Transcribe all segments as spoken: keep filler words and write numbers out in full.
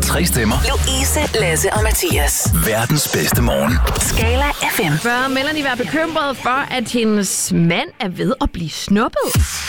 Tre stemmer. Louise, Lasse og Mathias. Verdens bedste morgen. Skala F M. Bør Melanie være bekymret for, at hendes mand er ved at blive snuppet?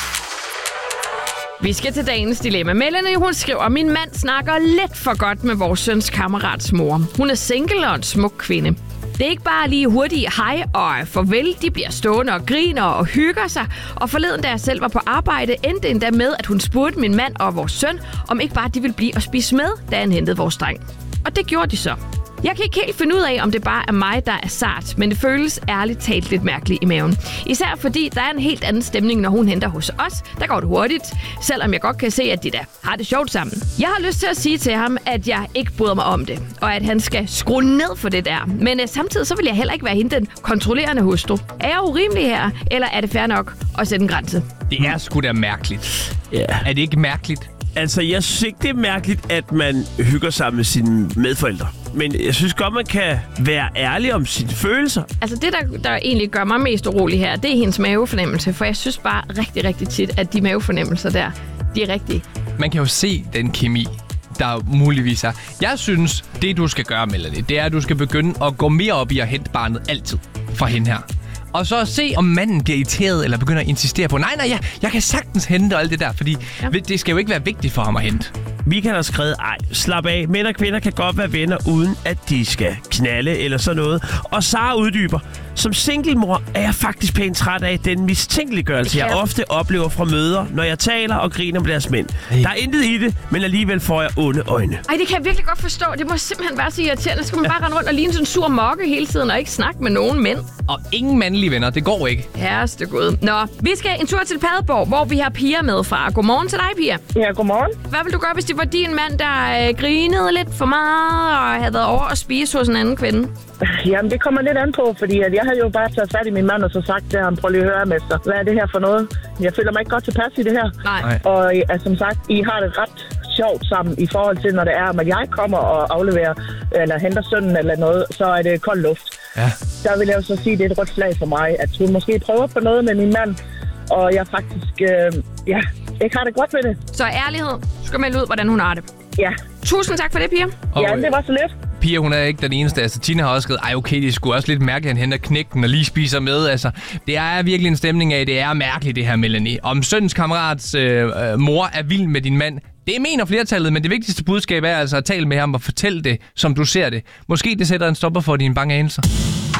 Vi skal til dagens dilemma. Melanie, hun skriver, min mand snakker lidt for godt med vores søns kammerats mor. Hun er single og en smuk kvinde. Det er ikke bare lige hurtigt hej og farvel. De bliver stående og griner og hygger sig. Og forleden, da jeg selv var på arbejde, endte endda med, at hun spurgte min mand og vores søn, om ikke bare de ville blive og spise med, da han hentede vores dreng. Og det gjorde de så. Jeg kan ikke helt finde ud af, om det bare er mig, der er sart, men det føles ærligt talt lidt mærkeligt i maven. Især fordi der er en helt anden stemning, når hun henter hos os. Der går det hurtigt, selvom jeg godt kan se, at de da har det sjovt sammen. Jeg har lyst til at sige til ham, at jeg ikke bryder mig om det, og at han skal skrue ned for det der. Men uh, samtidig så vil jeg heller ikke være hende den kontrollerende hustru. Er jeg urimelig her, eller er det fair nok at sætte en grænse? Det er sgu da mærkeligt. Ja. Er det ikke mærkeligt? Altså, jeg synes ikke, det er mærkeligt, at man hygger sig med sine medforældre. Men jeg synes godt, man kan være ærlig om sine følelser. Altså det, der, der egentlig gør mig mest urolig her, det er hendes mavefornemmelse. For jeg synes bare rigtig, rigtig tit, at de mavefornemmelser der, de er rigtige. Man kan jo se den kemi, der muligvis er. Jeg synes, det du skal gøre, Melanie, det er, at du skal begynde at gå mere op i at hente barnet altid fra hende her. Og så se, om manden bliver irriteret eller begynder at insistere på, nej, nej, jeg, jeg kan sagtens hente og alt det der, fordi ja. det skal jo ikke være vigtigt for ham at hente. Vi kan have skrevet, ej, slap af. Mænd og kvinder kan godt være venner, uden at de skal knalde eller sådan noget. Og Sara uddyber, som singlemor er jeg faktisk pænt træt af den mistænkeliggørelse, jeg ofte oplever fra møder, når jeg taler og griner med deres mænd. Hey. Der er intet i det, men alligevel får jeg onde øjne. Ej, det kan jeg virkelig godt forstå. Det må simpelthen være så irriterende. Så skal man bare rende rundt og ligne sådan en sur mokke hele tiden og ikke snakke med nogen mænd. Og ingen mandlige venner, det går ikke. Herreste Gud. Nå, vi skal en tur til Padborg, hvor vi har Pia med fra. Godmorgen til dig, Pia. Ja, godmorgen. Hvad vil du gøre, hvis det var din mand, der øh, grinede lidt for meget og havde været over at spise hos en anden kvinde? Jamen, det kommer lidt an på, fordi at jeg havde jo bare taget fat i min mand og så sagt til ham, prøv lige at høre, mester, hvad er det her for noget? Jeg føler mig ikke godt tilpas i det her. Nej. Og altså, som sagt, I har det ret sjovt sammen i forhold til, når det er, at jeg kommer og afleverer eller henter sønnen eller noget, så er det kold luft. Ja. Der vil jeg jo så sige, at det er et rødt flag for mig, at hun måske prøver på noget med min mand, og jeg faktisk, øh, ja, ikke har det godt med det. Så ærlighed, du skal melde ud, hvordan hun har det. Ja. Tusind tak for det, Pia. Og, ja, det var så lidt. Pia, hun er ikke den eneste. Altså, Tina har også skrevet, ej okay, det er sgu også lidt mærkeligt, at han henter knægten og lige spiser med. Altså, det er virkelig en stemning af, det er mærkeligt, det her, Melanie. Om søns kammerats øh, øh, mor er vild med din mand, det mener flertallet, men det vigtigste budskab er altså at tale med ham og fortælle det, som du ser det. Måske det sætter en stopper for dine bange anelser.